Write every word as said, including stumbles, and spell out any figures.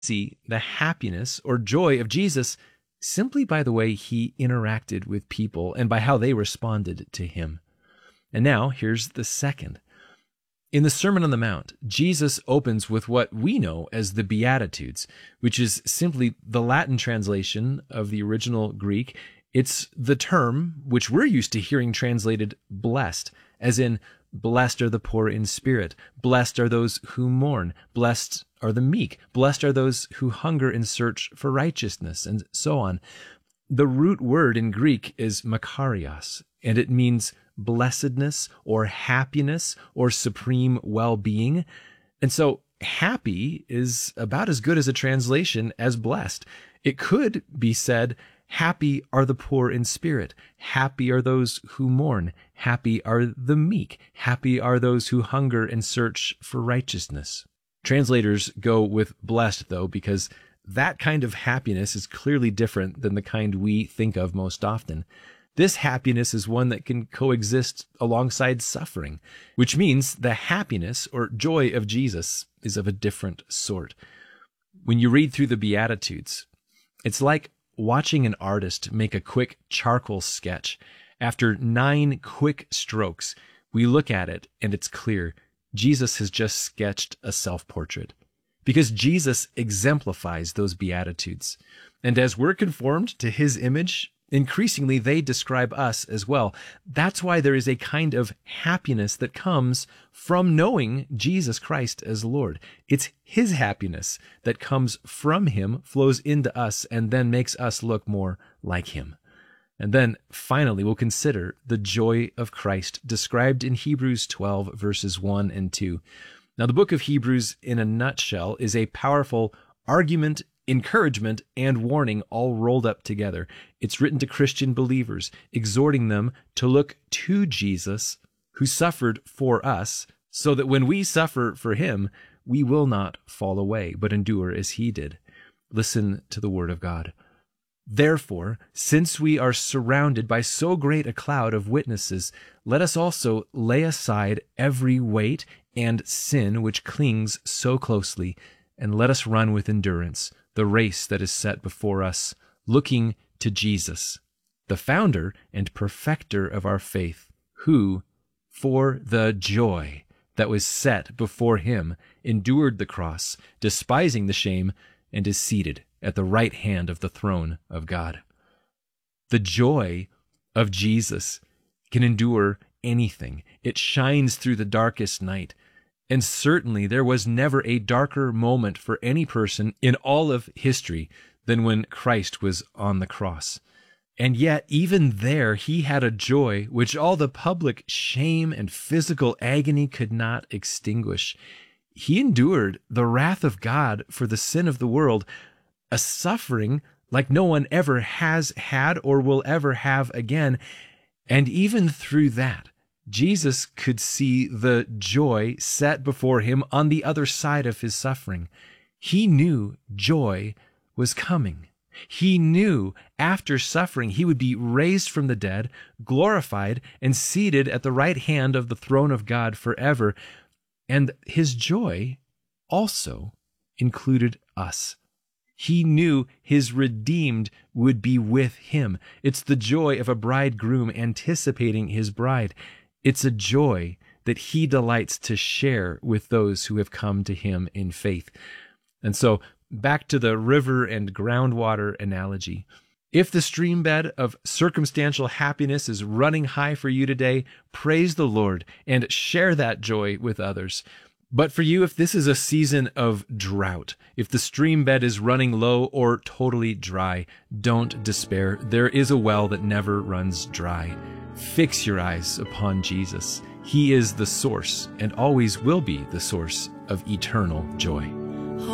see the happiness or joy of Jesus simply by the way he interacted with people and by how they responded to him. And now here's the second. In the Sermon on the Mount, Jesus opens with what we know as the Beatitudes, which is simply the Latin translation of the original Greek. It's the term which we're used to hearing translated blessed, as in blessed are the poor in spirit, blessed are those who mourn, blessed are the meek, blessed are those who hunger and search for righteousness, and so on. The root word in Greek is makarios, and it means blessedness or happiness or supreme well-being. And so happy is about as good as a translation as blessed. It could be said, happy are the poor in spirit, happy are those who mourn, happy are the meek, happy are those who hunger and search for righteousness. Translators go with blessed, though, because that kind of happiness is clearly different than the kind we think of most often. This happiness is one that can coexist alongside suffering, which means the happiness or joy of Jesus is of a different sort. When you read through the Beatitudes, it's like watching an artist make a quick charcoal sketch. After nine quick strokes, we look at it and it's clear Jesus has just sketched a self-portrait, because Jesus exemplifies those Beatitudes. And as we're conformed to his image, increasingly they describe us as well. That's why there is a kind of happiness that comes from knowing Jesus Christ as Lord. It's his happiness that comes from him, flows into us, and then makes us look more like him. And then finally, we'll consider the joy of Christ described in Hebrews twelve, verses one and two. Now, the book of Hebrews, in a nutshell, is a powerful argument, encouragement, and warning all rolled up together. It's written to Christian believers, exhorting them to look to Jesus, who suffered for us, so that when we suffer for him, we will not fall away, but endure as he did. Listen to the word of God. Therefore, since we are surrounded by so great a cloud of witnesses, let us also lay aside every weight and sin which clings so closely, and let us run with endurance the race that is set before us, looking to Jesus, the founder and perfecter of our faith, who, for the joy that was set before him, endured the cross, despising the shame, and is seated at the right hand of the throne of God. The joy of Jesus can endure anything. It shines through the darkest night. And certainly there was never a darker moment for any person in all of history than when Christ was on the cross. And yet, even there, he had a joy which all the public shame and physical agony could not extinguish. He endured the wrath of God for the sin of the world, a suffering like no one ever has had or will ever have again. And even through that, Jesus could see the joy set before him on the other side of his suffering. He knew joy was coming. He knew after suffering he would be raised from the dead, glorified, and seated at the right hand of the throne of God forever. And his joy also included us. He knew his redeemed would be with him. It's the joy of a bridegroom anticipating his bride. It's a joy that he delights to share with those who have come to him in faith. And so, back to the river and groundwater analogy. If the streambed of circumstantial happiness is running high for you today, praise the Lord and share that joy with others. But for you, if this is a season of drought, if the stream bed is running low or totally dry, don't despair. There is a well that never runs dry. Fix your eyes upon Jesus. He is the source and always will be the source of eternal joy.